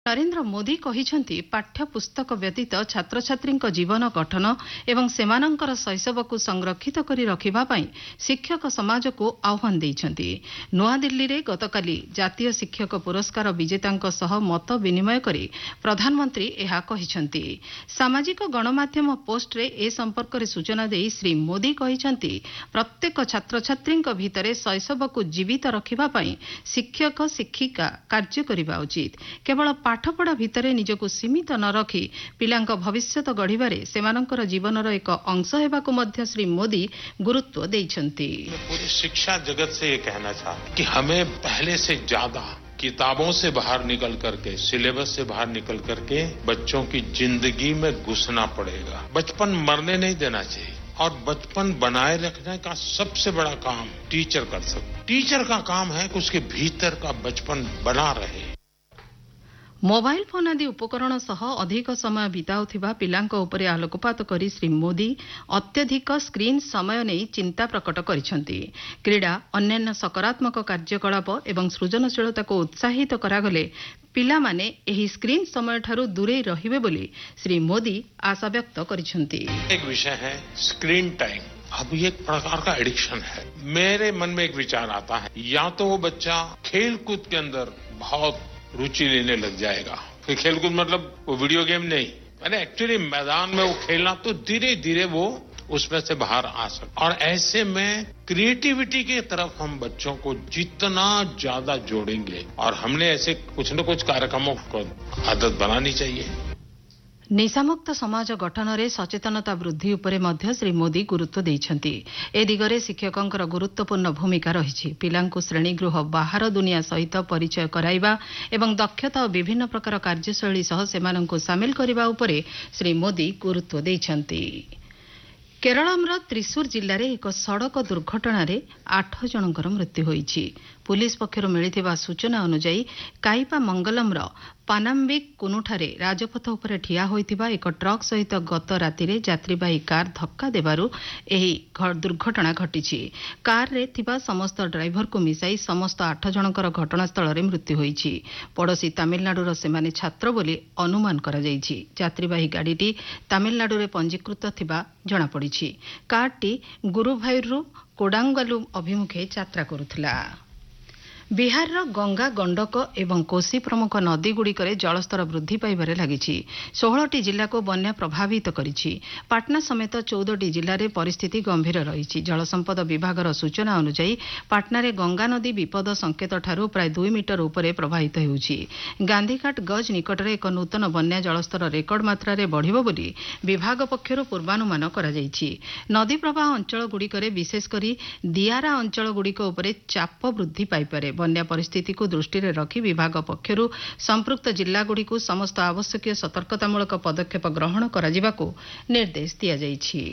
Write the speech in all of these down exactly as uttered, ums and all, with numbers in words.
नरेंद्र मोदी कहिसंती पाठ्य पुस्तक व्यतीत छात्र छात्री जीवन गठन एवं सेमानंकर शैशव को संरक्षित करी रखिबा पई शिक्षक समाज को आह्वान देइछंती। नुआ दिल्ली रे गतकाली जातीय शिक्षक पुरस्कार विजेतांक सह मत विनिमय करी प्रधानमंत्री एहा कहिसंती। सामाजिक गणमाध्यम पोस्ट रे ए संपर्क रे सूचना देई श्री मोदी कहिसंती प्रत्येक छात्र छात्री भितरे शैशव को जीवित रखिबा पई शिक्षक शिक्षिका कार्य करिबा उचित। केवल पाठपढ़ा भितरे निजको सीमित न रखी पिलांक भविष्यत गढ़िबारे सेमानंकर जीवनर एक अंश हेबाकु मध्य श्री मोदी गुरुत्व देइछंती। पूरी शिक्षा जगत से ये कहना चाहता कि हमें पहले से ज्यादा किताबों से बाहर निकल करके सिलेबस से बाहर निकल करके बच्चों की जिंदगी में घुसना पड़ेगा। बचपन मरने नहीं देना चाहिए और बचपन बनाए रखने का सबसे बड़ा काम टीचर कर सकते। टीचर का काम है कि उसके भीतर का बचपन बना रहे। मोबाइल फोन आदि उपकरण सह अधिक समय बिताउथिबा पिलांक उपरे आलोकपात करी श्री मोदी अत्यधिक स्क्रीन समय नहीं चिंता प्रकट करिसंती। क्रीड़ा अन्यान्य सकारात्मक कार्यकलाप एवं सृजनशीलता को उत्साहित करागले पिला माने एही स्क्रीन समय ठारू दूरे रहिबे बोली श्री मोदी आशा व्यक्त करिसंती। एक विषय है स्क्रीन टाइम। अब ये एक प्रकार का एडिक्शन है। मेरे मन में एक विचार आता है, या तो वो बच्चा खेल कूद के अंदर बहुत रुचि लेने लग जाएगा। फिर खेलकूद मतलब वो वीडियो गेम नहीं, मैंने एक्चुअली मैदान में वो खेलना, तो धीरे धीरे वो उसमें से बाहर आ सकता। और ऐसे में क्रिएटिविटी की तरफ हम बच्चों को जितना ज्यादा जोड़ेंगे, और हमने ऐसे कुछ न कुछ कार्यक्रमों को आदत बनानी चाहिए। निशामुक्त समाज गठन रे सचेतनता वृद्धि उपरे मध्य श्री मोदी गुरुत्व देइछंती। ए दिगरे शिक्षकंकर गुरुत्वपूर्ण भूमिका रहिछि। पिलांकु श्रेणीगृह बाहर दुनिया सहित परिचय कराइबा एवं दक्षता और विभिन्न प्रकार कार्यशैली सह सेमानंकु सामिल करिबा उपरे श्री मोदी गुरुत्व देइछंती। केरळमर त्रिशूर जिल्ला रे एक सड़क दुर्घटना रे आठ जनकर मृत्यु होईछि। पुलिस पक्षरु मिलिथिबा सूचना अनुसार काइपा मंगलमर पानाम्बिक कुनुठारे राजपथ उपरे ठिया होइतिबा एक ट्रक सहित गत राति रे यात्रीवाही कार धक्का देबारु एही दुर्घटना घटिछि। कार रे थिबा समस्त ड्राइवर को मिसाई समस्त आठ जनकर घटनास्थल रे मृत्यु होईछि। पड़ोसी तमिलनाडुर सेमाने छात्र बोली अनुमान करा जाईछि। यात्रीवाही गाड़ीटी तमिलनाडु रे पंजीकृत थिबा जणा पड़िछि। कारटी गुरुभायूरु कोडांगलु अभिमुखे यात्रा करुथिला। बिहार गंगा गंडक एवं कोसी प्रमुख नदीगुड़िक जलस्तर वृद्धि पाइबारे लागिछि। सोलहटी जिला को बन्या प्रभावित करिछि। पाटना समेत चौदहटी जिले में परिस्थिति गंभीर रही। जलसंपद विभागर सूचना अनुसार पाटना रे गंगा नदी विपद संकेत ठारू प्राय दुई मीटर उपरे प्रभावित होउछि। गांधीघाट गज निकट में एक नूतन बन्या जलस्तर रेकर्ड मात्रा रे बढ़िबो बोली विभाग पक्षरु पूर्वानुमान करा जाइछि। नदी प्रवाह अंचल गुड़िक विशेषकर दियारा अंचल गुड़िक उपरे चाप वृद्धि पाइपारे। बन्या परिस्थिति को दृष्टि रे रखी विभाग पक्षरु संपृक्त जिल्लागुड़ी को समस्त आवश्यक सतर्कतामूलक पदक्षेप ग्रहण कराजिबाकू निर्देश दिया जाइछि।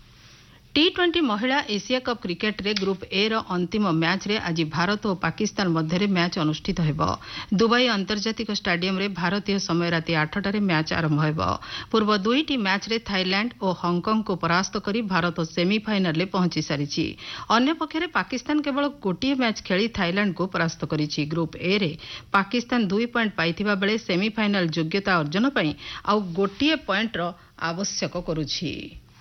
टी ट्वेंटी महिला एशिया कप क्रिकेट रे ग्रुप ए रो अंतिम मैच रे आज भारत और पाकिस्तान मध्य मैच अनुष्ठित हेबो। दुबई अंतर्जातिक स्टेडियम रे भारतीय समय राति आठटारे मैच आरंभ हेबो। पूर्व दुईटी मैच रे थाईलैंड और हांगकांग को परास्त करी भारत सेमीफाइनल रे पहुंची सारिछि। अन्य पक्षरे पाकिस्तान केवल गोटिए मैच खेली थाईलैंड को परास्त करिछि। ग्रुप ए रे पाकिस्तान दुई पॉइंट पाइथिबा बेले सेमीफाइनल योग्यता अर्जन पई आ गोटिए पॉइंट रो आवश्यक करूछि।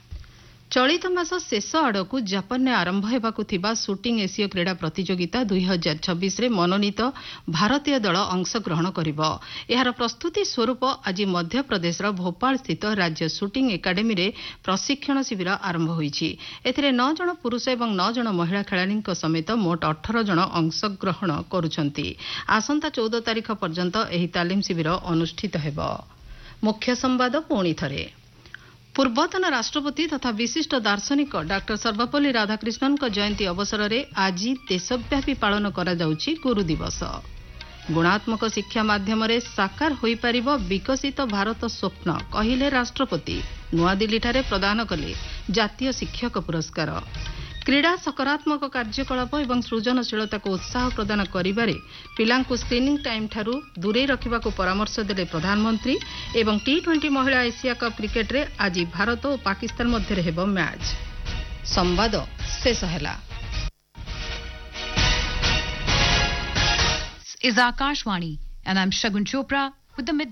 चलित मास शेष आड़कू जापान में आरंभ हेबाकू थिबा शूटिंग एशिया क्रीड़ा प्रतियोगिता दुई हजार छब्बीस रे मनोनीत भारतीय दल अंशग्रहण करिबो। एहार प्रस्तुति स्वरूप आज मध्य प्रदेशर भोपाल स्थित राज्य शूटिंग एकाडेमी रे प्रशिक्षण शिविर आरंभ होईछि। एथिरे नौ जण पुरुष एवं नौ जण महिला खेलाड़ीक समेत मोट अठारह जण अंशग्रहण करुछंती। आसंता चौदह तारीख पर्यंत एही तालीम शिविर अनुष्ठित हेबो। मुख्य संवाद पुणी थरे। पूर्वतन राष्ट्रपति तथा विशिष्ट दार्शनिक डाक्टर सर्वपल्ली राधाकृष्णन का जयंती अवसर में आज देशव्यापी पालन करा जाउछि गुरु दिवस। गुणात्मक शिक्षा माध्यम रे साकार होई परिबो विकसित भारत स्वप्न कहिले राष्ट्रपति नुआ दिल्ली ठारे प्रदान कले जातीय शिक्षक पुरस्कार। क्रीड़ा सकारात्मक कार्यकलाप एवं सृजनशीलता को उत्साह प्रदान करिबारे पिलांकु स्क्रीनिंग टाइम ठारू दूरे रखिबाकू परामर्श देले प्रधानमंत्री। एवं टी ट्वेंटी महिला एशिया कप क्रिकेट रे आज भारत और पाकिस्तान मध्य हेबो मैच। संवाद शेष हैला। Is Akashvani and I'm Shagun Chopra. with the